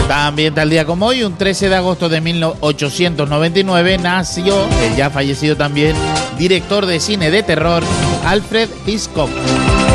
También tal día como hoy, un 13 de agosto de 1899, nació el ya fallecido también director de cine de terror Alfred Hitchcock.